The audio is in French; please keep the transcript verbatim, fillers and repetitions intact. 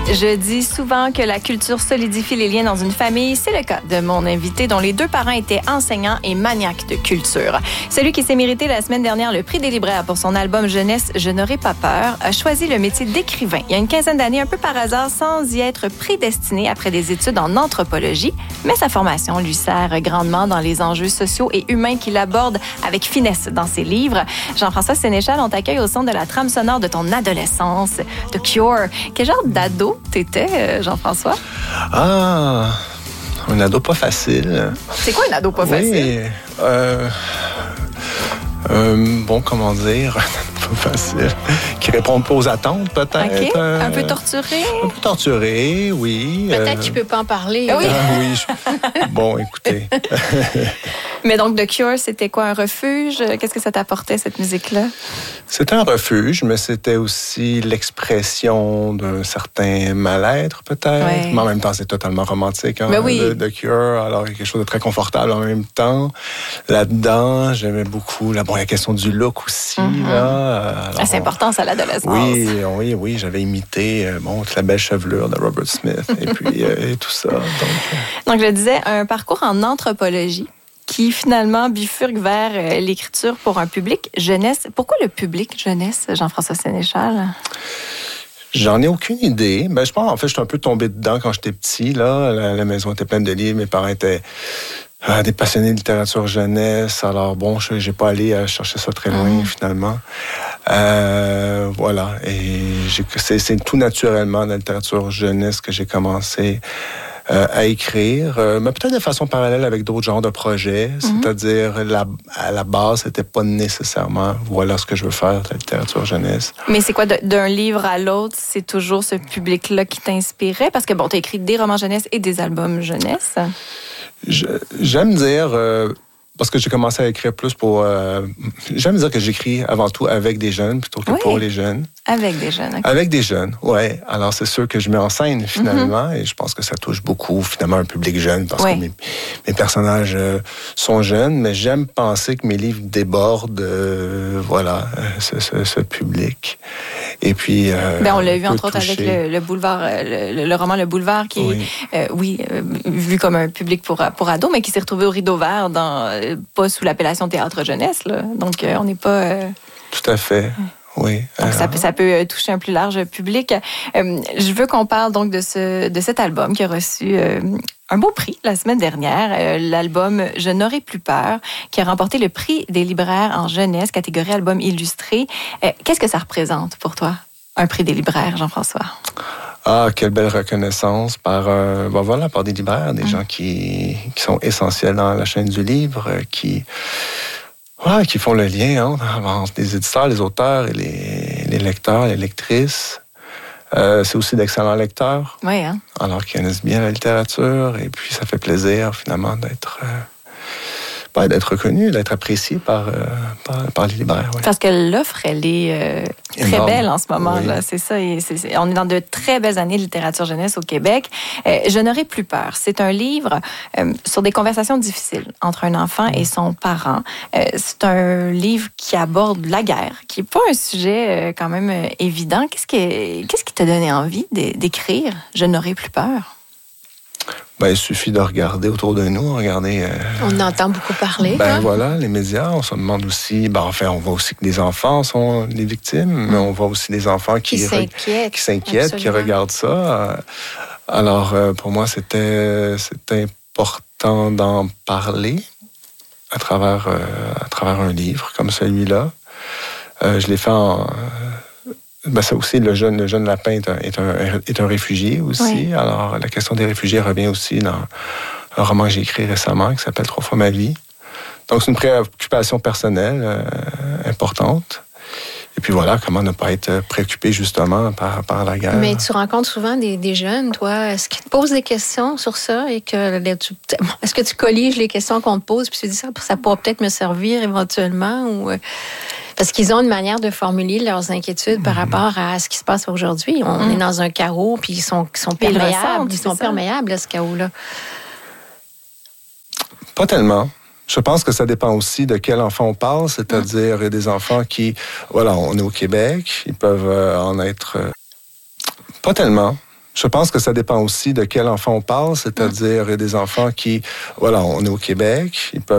Je dis souvent que la culture solidifie les liens dans une famille. C'est le cas de mon invité dont les deux parents étaient enseignants et maniaques de culture. Celui qui s'est mérité la semaine dernière le prix des libraires pour son album jeunesse Je n'aurai pas peur a choisi le métier d'écrivain il y a une quinzaine d'années, un peu par hasard, sans y être prédestiné après des études en anthropologie. Mais sa formation lui sert grandement dans les enjeux sociaux et humains qu'il aborde avec finesse dans ses livres. Jean-François Sénéchal, on t'accueille au son de la trame sonore de ton adolescence, The Cure. Quel genre d'ado t'étais, Jean-François? Ah, un ado pas facile. C'est quoi un ado pas oui, facile? Euh, euh, bon, comment dire, un ado pas facile. Qui répond pas aux attentes, peut-être. OK. Un peu torturé? Un peu torturé, oui. Peut-être euh... qu'il peut pas en parler. Oui. Ah, oui. Je... Bon, écoutez. Mais donc, The Cure, c'était quoi, un refuge? Qu'est-ce que ça t'apportait, cette musique-là? C'était un refuge, mais c'était aussi l'expression d'un certain mal-être, peut-être. Ouais. Mais en même temps, c'est totalement romantique, hein, ben oui. de, de Cure. Alors, il y a quelque chose de très confortable en même temps. Là-dedans, j'aimais beaucoup la, bon, la question du look aussi. Mm-hmm. Là. Alors, ah, c'est important, ça, l'adolescence. Oui, oui, oui. J'avais imité euh, bon, toute la belle chevelure de Robert Smith et puis euh, et tout ça. Donc, euh... donc, je disais, un parcours en anthropologie qui finalement bifurque vers euh, l'écriture pour un public jeunesse. Pourquoi le public jeunesse, Jean-François Sénéchal? J'en ai aucune idée. Ben, je pense, en fait, je suis un peu tombé dedans quand j'étais petit. Là. La, la maison était pleine de livres. Mes parents étaient euh, des passionnés de littérature jeunesse. Alors, bon, je n'ai pas allé euh, chercher ça très loin, mmh. finalement. Euh, voilà. Et j'ai, c'est, c'est tout naturellement dans la littérature jeunesse que j'ai commencé Euh, à écrire, euh, mais peut-être de façon parallèle avec d'autres genres de projets. Mm-hmm. C'est-à-dire, la, à la base, c'était pas nécessairement voilà ce que je veux faire, la littérature jeunesse. Mais c'est quoi, de, d'un livre à l'autre, c'est toujours ce public-là qui t'inspirait? Parce que, bon, t'as écrit des romans jeunesse et des albums jeunesse. Je, j'aime dire... Euh, Parce que j'ai commencé à écrire plus pour... Euh, j'aime dire que j'écris avant tout avec des jeunes plutôt que oui, pour les jeunes. Avec des jeunes, okay. Avec des jeunes, oui. Alors, c'est sûr que je mets en scène, finalement, mm-hmm. et je pense que ça touche beaucoup, finalement, un public jeune, parce oui. que mes, mes personnages euh, sont jeunes, mais j'aime penser que mes livres débordent, euh, voilà, ce, ce, ce public. Et puis... Euh, ben, on l'a vu, entre autres, avec le, le boulevard, le, le roman Le Boulevard, qui oui. est, euh, oui, euh, vu comme un public pour, pour ados, mais qui s'est retrouvé au Rideau Vert, dans, euh, pas sous l'appellation théâtre jeunesse, là. Donc, euh, on n'est pas... Euh... Tout à fait. Oui. Donc, ça peut, ça peut toucher un plus large public. Euh, je veux qu'on parle donc de, ce, de cet album qui a reçu euh, un beau prix la semaine dernière, euh, l'album Je n'aurai plus peur, qui a remporté le prix des libraires en jeunesse, catégorie album illustré. Euh, qu'est-ce que ça représente pour toi, un prix des libraires, Jean-François? Ah, quelle belle reconnaissance par, euh, ben voilà, par des libraires, des mmh. gens qui, qui sont essentiels dans la chaîne du livre, qui... Ouais, qui font le lien hein, entre les éditeurs, les auteurs et les, les lecteurs, les lectrices. Euh, c'est aussi d'excellents lecteurs. Oui, hein? Alors qu'ils connaissent bien la littérature. Et puis, ça fait plaisir, finalement, d'être... Euh, ben, d'être reconnu, d'être apprécié par, euh, par, par les libraires. Oui. Parce que l'offre, elle est euh, très Énorme. belle en ce moment. Oui. Là. C'est ça. Et c'est, c'est, on est dans de très belles années de littérature jeunesse au Québec. Euh, Je n'aurai plus peur. C'est un livre euh, sur des conversations difficiles entre un enfant et son parent. Euh, c'est un livre qui aborde la guerre, qui n'est pas un sujet euh, quand même euh, évident. Qu'est-ce qui, qu'est-ce qui t'a donné envie d'écrire Je n'aurai plus peur? Ben, il suffit de regarder autour de nous, regarder... Euh, on entend beaucoup parler. Ben hein? voilà, les médias, on se demande aussi... Ben, enfin, on voit aussi que les enfants sont les victimes, mmh. mais on voit aussi des enfants qui, qui s'inquiètent, qui, s'inquiètent qui regardent ça. Alors, pour moi, c'était, c'était important d'en parler à travers, à travers un livre comme celui-là. Euh, je l'ai fait en... Ben ça aussi, le jeune, le jeune lapin est un, est un, est un réfugié aussi. Oui. Alors, la question des réfugiés revient aussi dans un roman que j'ai écrit récemment qui s'appelle « Trois fois ma vie ». Donc, c'est une préoccupation personnelle euh, importante. Et puis voilà, comment ne pas être préoccupé justement par, par la guerre. Mais tu rencontres souvent des, des jeunes, toi. Est-ce qu'ils te posent des questions sur ça? Et que tu, est-ce que tu colliges les questions qu'on te pose puis tu te dis ça, ça pourra peut-être me servir éventuellement? Ou... Parce qu'ils ont une manière de formuler leurs inquiétudes mmh. par rapport à ce qui se passe aujourd'hui. On mmh. est dans un chaos, puis ils sont, ils sont perméables. Ils, ressentent, ils sont perméables à ce chaos-là. Pas tellement. Je pense que ça dépend aussi de quel enfant on parle, c'est-à-dire mmh. des enfants qui... Voilà, on est au Québec, ils peuvent en être... Pas tellement. Je pense que ça dépend aussi de quel enfant on parle, c'est-à-dire il y a des enfants qui, voilà, on est au Québec, ils peuvent